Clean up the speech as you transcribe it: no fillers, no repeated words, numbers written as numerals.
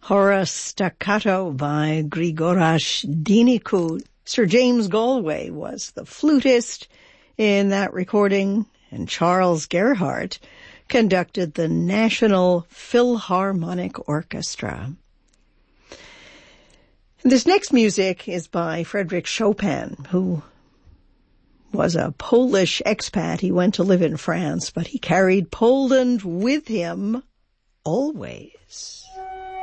Hora Staccato by Grigoras Dinicu. Sir James Galway was the flutist in that recording, and Charles Gerhardt conducted the National Philharmonic Orchestra. This next music is by Frédéric Chopin, who was a Polish expat. He went to live in France, but he carried Poland with him always.